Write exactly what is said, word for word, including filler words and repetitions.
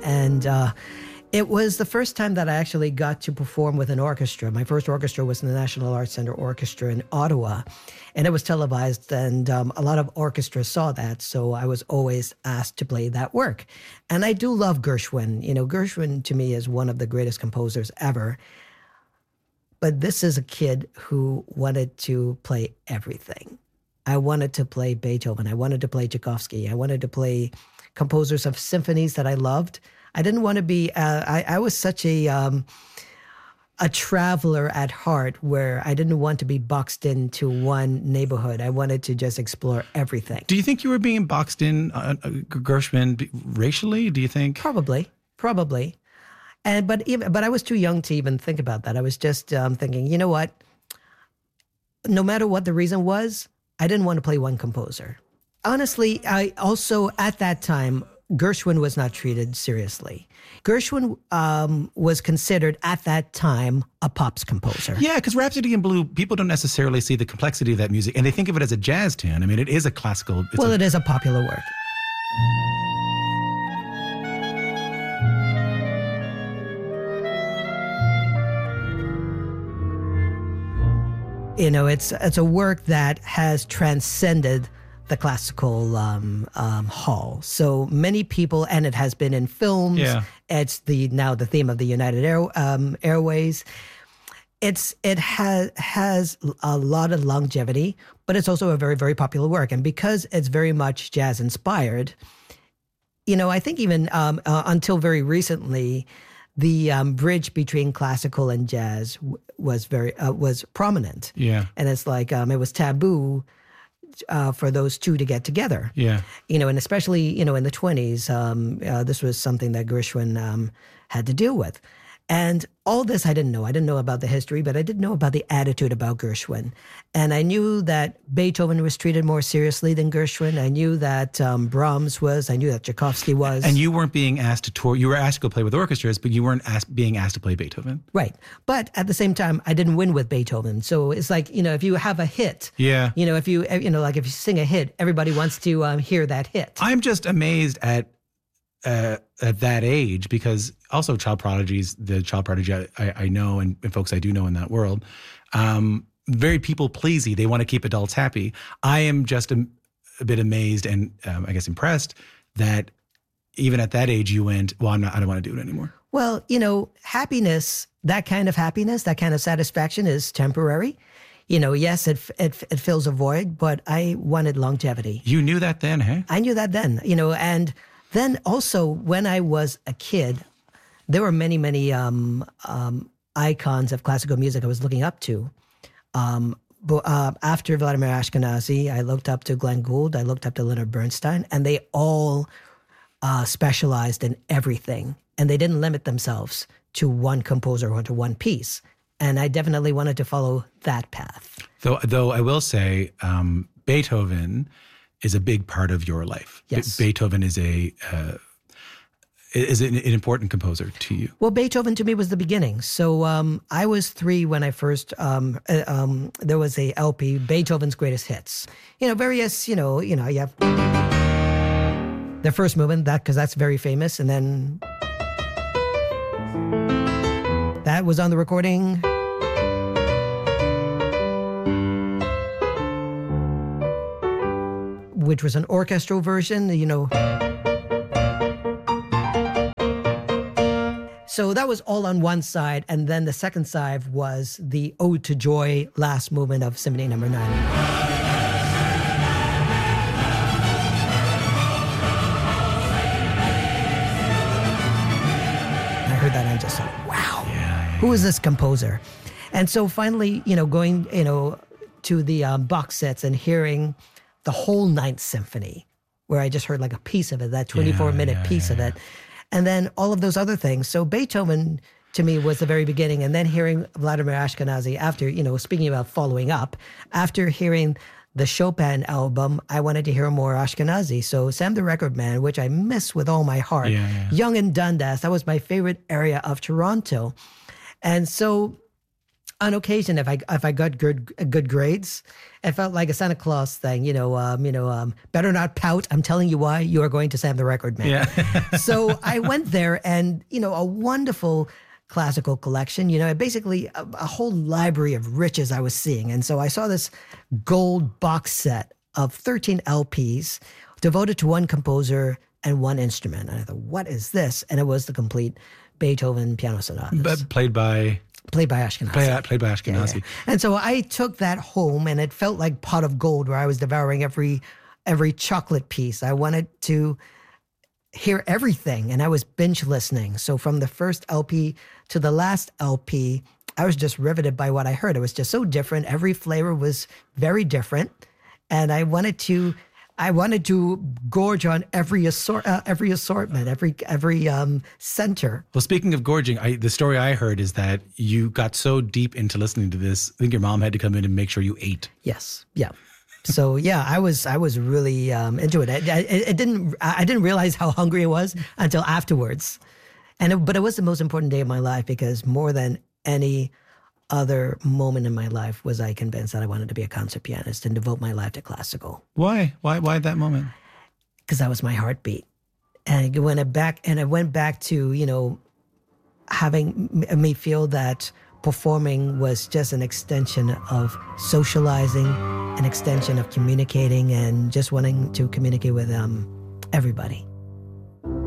And uh, it was the first time that I actually got to perform with an orchestra. My first orchestra was in the National Arts Centre Orchestra in Ottawa, and it was televised, and um, a lot of orchestras saw that, so I was always asked to play that work. And I do love Gershwin. You know, Gershwin to me is one of the greatest composers ever. But this is a kid who wanted to play everything. I wanted to play Beethoven. I wanted to play Tchaikovsky. I wanted to play composers of symphonies that I loved. I didn't want to be, uh, I, I was such a um, a traveler at heart where I didn't want to be boxed into one neighborhood. I wanted to just explore everything. Do you think you were being boxed in, uh, Gershwin, racially? Do you think? Probably, probably. And but even but I was too young to even think about that. I was just um, thinking, you know what? No matter what the reason was, I didn't want to play one composer. Honestly, I also, at that time, Gershwin was not treated seriously. Gershwin um, was considered, at that time, a pops composer. Yeah, because Rhapsody in Blue, people don't necessarily see the complexity of that music, and they think of it as a jazz tune. I mean, it is a classical... It's well, a, it is a popular work. You know, it's it's a work that has transcended the classical um, um, hall. So many people, and it has been in films. Yeah. It's the now the theme of the United Air, um, Airways. It's it has has a lot of longevity, but it's also a very very popular work. And because it's very much jazz inspired, you know, I think even um, uh, until very recently, the um, bridge between classical and jazz w- was very uh, was prominent. Yeah, and it's like um, it was taboo uh, for those two to get together. Yeah, you know, and especially you know in the twenties, um, uh, this was something that Gershwin um, had to deal with. And all this I didn't know. I didn't know about the history, but I did know about the attitude about Gershwin. And I knew that Beethoven was treated more seriously than Gershwin. I knew that um, Brahms was. I knew that Tchaikovsky was. And you weren't being asked to tour. You were asked to go play with orchestras, but you weren't asked, being asked to play Beethoven. Right. But at the same time, I didn't win with Beethoven. So it's like, you know, if you have a hit, yeah. you know, if you, you know, like if you sing a hit, everybody wants to um, hear that hit. I'm just amazed at Uh, at that age, because also child prodigies, the child prodigy I, I know and, and folks I do know in that world, um, very people pleasy. They want to keep adults happy. I am just a, a bit amazed and um, I guess impressed that even at that age you went, well, I'm not, I don't want to do it anymore. Well, you know, happiness, that kind of happiness, that kind of satisfaction is temporary. You know, yes, it, it it fills a void, but I wanted longevity. You knew that then, huh? I knew that then, you know, and then also, when I was a kid, there were many, many um, um, icons of classical music I was looking up to. Um, but, uh, after Vladimir Ashkenazy, I looked up to Glenn Gould, I looked up to Leonard Bernstein, and they all uh, specialized in everything. And they didn't limit themselves to one composer or to one piece. And I definitely wanted to follow that path. Though, though I will say, um, Beethoven is a big part of your life. Yes. Be- Beethoven is a uh, is an, an important composer to you. Well, Beethoven to me was the beginning. So um, I was three when I first um, uh, um, there was a L P, Beethoven's Greatest Hits. You know, various. You know, you know, you have the first movement that because that's very famous, and then that was on the recording. Which was an orchestral version, you know. So that was all on one side, and then the second side was the Ode to Joy, last movement of Symphony Number Nine. I heard that and I just thought, wow, yeah, yeah, who is this composer? And so finally, you know, going, you know, to the um, box sets and hearing the whole Ninth Symphony, where I just heard like a piece of it, that twenty-four minute yeah, yeah, piece yeah, of it. And then all of those other things. So Beethoven, to me, was the very beginning. And then hearing Vladimir Ashkenazy after, you know, speaking about following up, after hearing the Chopin album, I wanted to hear more Ashkenazy. So Sam the Record Man, which I miss with all my heart. Yeah, yeah. Yonge and Dundas, that was my favorite area of Toronto. And so on occasion, if I if I got good good grades, it felt like a Santa Claus thing. You know, um, you know, um, better not pout. I'm telling you why. You are going to Sam the Record Man. Yeah. So I went there, and you know, a wonderful classical collection. You know, basically a, a whole library of riches I was seeing, and so I saw this gold box set of thirteen L Ps devoted to one composer and one instrument. And I thought, what is this? And it was the complete Beethoven piano sonatas. But played by Played by Ashkenazi. play, played by Ashkenazi. Yeah, yeah. And so I took that home, and it felt like pot of gold, where I was devouring every every chocolate piece. I wanted to hear everything, and I was binge listening. So from the first L P to the last L P, I was just riveted by what I heard. It was just so different. Every flavor was very different, and I wanted to I wanted to gorge on every assort, uh, every assortment, every every um, center. Well, speaking of gorging, I, the story I heard is that you got so deep into listening to this, I think your mom had to come in and make sure you ate. Yes, yeah. So yeah, I was I was really um, into it. I, I, it didn't I didn't realize how hungry I was until afterwards, and it, but it was the most important day of my life, because more than any other moment in my life was I convinced that I wanted to be a concert pianist and devote my life to classical. Why? Why? Why that moment? Because that was my heartbeat, and when I back and I went back to you know having me feel that performing was just an extension of socializing, an extension of communicating, and just wanting to communicate with um, everybody.